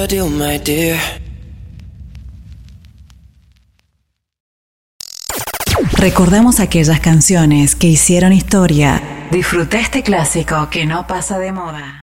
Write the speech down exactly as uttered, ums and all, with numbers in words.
Deal, my dear. Recordamos aquellas canciones que hicieron historia. Disfruta este clásico que no pasa de moda.